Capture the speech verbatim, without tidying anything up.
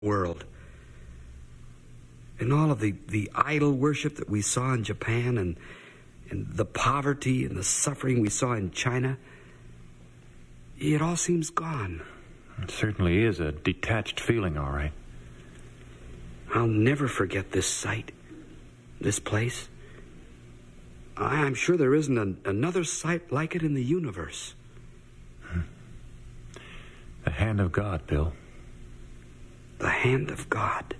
world. And all of the, the idol worship that we saw in Japan, and, and the poverty and the suffering we saw in China, it all seems gone. It certainly is a detached feeling, all right. I'll never forget this sight, this place. I'm sure there isn't an, another sight like it in the universe. Hmm. The hand of God, Bill. The hand of God.